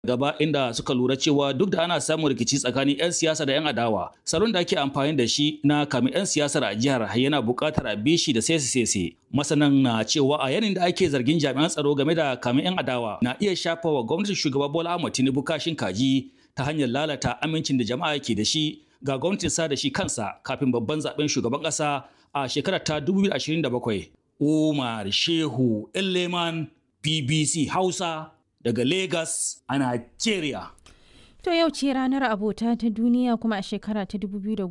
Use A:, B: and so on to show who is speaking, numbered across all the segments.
A: gaba inda suka lura cewa duk da ana samun rikici tsakanin 'yan siyasa da 'yan adawa, salon da ake amfani da shi na kame 'yan siyasar a jihar yana buƙatar a bi shi da sese. Masanan na cewa a yanin da ake zargin jami'an tsaro game da kame 'yan adawa na iya shafa wa gwamnatin shugaba Bola Ahmed Tinubu kashin kaji ta hanyar lalata amincin da jama'a ke da shi ga gwamnatin sa da shi kansa kafin babban zaben shugaban ƙasa a shekarar ta 2027. Umar Shehu Elleman, BBC Hausa daga Lagos a Nigeria.
B: To yau ce ranar abota ta duniya, kuma a shekara ta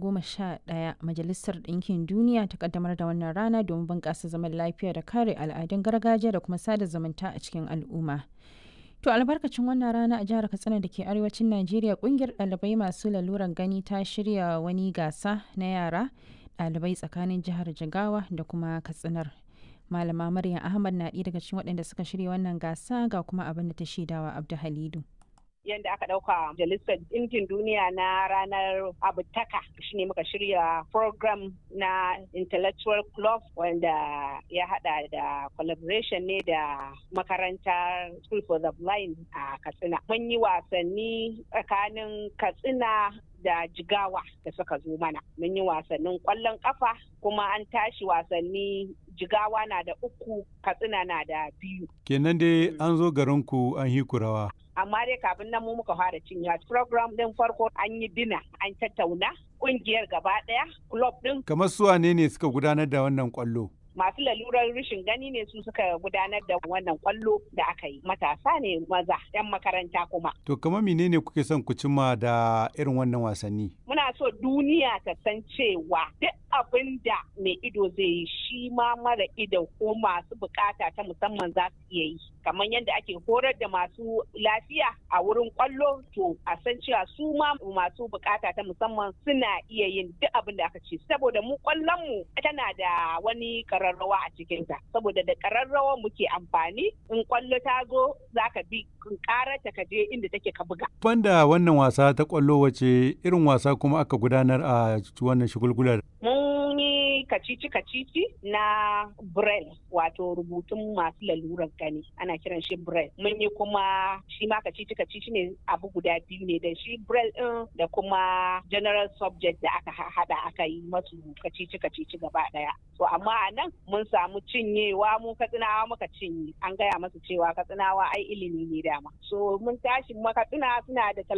B: 2011 Majalisar Ɗinkin Duniya ta kaddamar da wannan rana domin bunƙasa zaman lafiya da kare al'adun gargajiya da kuma sada zumunta a cikin al'umma. To albarkacin wannan rana a jihar Katsina da ke arewacin Najeriya, ƙungiyar ɗalibai masu laluran gani ta shirya wani gasa na yara ɗalibai tsakanin jihar Jigawa da kuma Katsinar. Malama Maryam Ahmad na ɗaya daga cikin waɗanda suka shirya wannan gasa, ga kuma abin da ta shaidawa Abdu Halidu.
C: Yadda aka ɗauka Majalisar Ɗinkin Duniya na ranar abutaka shine muka shirya program na intellectual club wanda ya hada da collaboration ne da makarantar School for the Blind a Katsina. Mun yi wasanni tsakanin Katsina da Jigawa da suka zo mana. Mun yi wasannin ƙwallon ƙafa, kuma an tashi wasanni Jigawa na da 3, Katsina na da 2.
D: Kenan dai an zo garinku an yi kurawa.
C: Amma dai kafin nan mu muka fara cinya program din farko an yi dina, an tattauna kungiyar gaba daya, club din.
D: Kamar su wane ne suka gudanar da wannan kwallo?
C: Masu lalurar rashin gani ne su suka gudanar da wannan kwallo da aka yi. Matasa ne maza, 'yan makaranta kuma.
D: To kamar menene kuke son ku cimma da irin wannan wasanni?
C: Muna so duniya ta san cewa duk abin da mai ido zai yi shi ma mara ido ko masu bukata ta musamman za su iya yi. Kamar yadda ake horar da masu lafiya a wurin kwallo, to a san cewa su ma masu bukata ta musamman suna iya yin duk abin da aka ce. Saboda mu kwallon mu tana da wani kararrawa a cikinta, saboda da kararrawa muke amfani. In kwallo ta zo za ka bi karata ka je inda take ka buga.
D: Banda wannan wasa ta kwallo, wace irin wasa kuma aka gudanar a wannan shagulgular?
C: Mun yi kacici na braille, wato rubutun masu lalurar gani, ana kiran shi braille. Mun yi kuma shi ma kacici ne, abu guda biyu ne, da shi braille din da kuma general subject da aka hada aka yi masu kacici gaba daya. So amma a nan mun samu cinyewa, mu Katsinawa muka cinye. An gaya masu cewa Katsinawa ai ilimi ne dama. So mun tashi Katsina suna da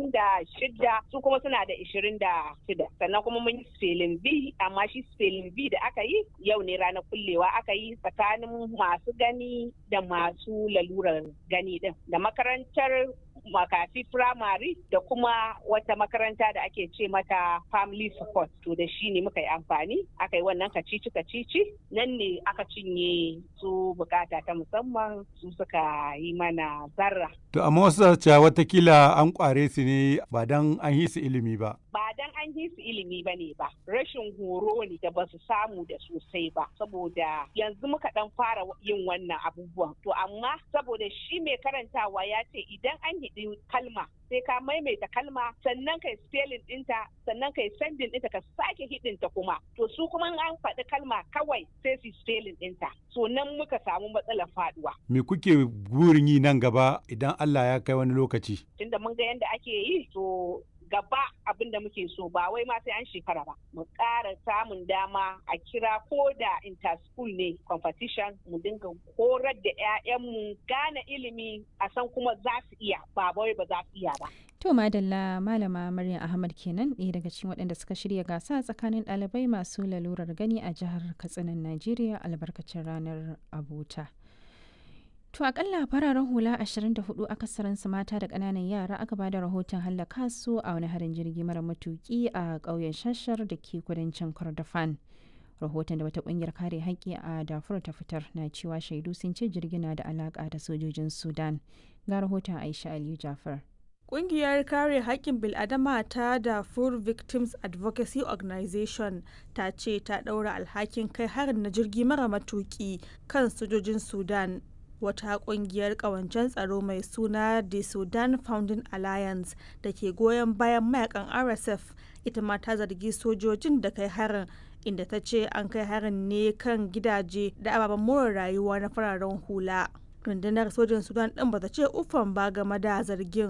C: 36, su kuma suna da 26. Sannan kuma mun yi spelling bee, amma shi spelling bee da aka yi yau ne ranar kullewa aka yi tsakanin masu gani da masu lalurar gani din, da makarantar makafi primary da kuma wata makaranta da ake ce mata family support. To da shi ne muka yi amfani, aka yi wannan kacici nan ne aka cinye su bukata ta musamman, su suka yi mana zarra.
D: To amma wasu cewa watakila an kware su ne ba dan an yi su ilimi ba.
C: Ba dan an yi su ilimi ba ne ba, rashin horo ne da ba su samu da sosai ba, saboda yanzu muka dan fara yin wannan abubuwan. To amma saboda shi mai karantawa ya ce idan an hidi kalma sai ka maimaita kalma, sannan kai spelling ɗinta, sannan kai sending ɗinta, ka sake hidinta kuma. To su kuma an faɗi kalma kawai sai su spelling ɗinta. So nan muka samu matsalar faduwa.
D: Me kuke burin yi nan gaba idan Allah ya kai wani lokaci?
C: Tunda mun ga yadda ake yi, to gaba abin da muke so ba wai ma sai an shekara ba, mu ƙara samun dama a kira ko da inter-school ne competition, mu dinga horar da 'ya'yanmu gane ilimi, a san kuma za su iya, ba wai ba za su iya ba.
B: To madalla, Malama Maryam Ahmad kenan, ɗaya daga cikin waɗanda suka shirya gasa tsakanin ɗalibai masu lalurar gani a jihar Katsinan Najeriya albarkacin ranar abota. To akalla fararen hula 24 akasarinsu mata da ƙananan yara aka bada rahoton hallaka su a wani harin jirgi mara matuki a ƙauyen Shashar da ke kudancin Kordofan. Rahoton da wata ƙungiyar kare haƙƙi a Darfur ta fitar na cewa shaidu sun ce jirgin na da alaƙa da sojojin Sudan. Ga rahoton Aisha Aliyu Jafar.
E: Ƙungiyar kare haƙƙin bil'adama ta Darfur Victims Advocacy Organization ta ce ta ɗaura alhakin kai harin na jirgi mara matuki kan sojojin Sudan. Wata ƙungiyar ƙawancen tsaro mai suna The Sudan Founding Alliance da ke goyon bayan mayakan RSF ita ma ta zargi sojojin da kai harin, inda ta ce an kai harin ne kan gidaje da ababen more rayuwa na fararen hula. Rundunar sojin Sudan ɗin ba ta ce uffan ba game da zargin.